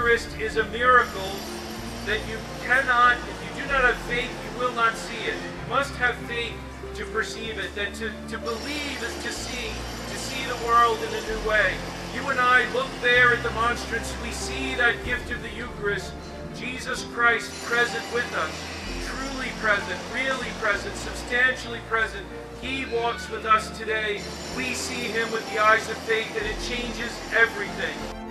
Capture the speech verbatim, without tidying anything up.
Eucharist is a miracle that you cannot, if you do not have faith, you will not see it. You must have faith to perceive it, that to, to believe is to see, to see the world in a new way. You and I look there at the monstrance, we see that gift of the Eucharist, Jesus Christ present with us, truly present, really present, substantially present. He walks with us today. We see him with the eyes of faith, and it changes everything.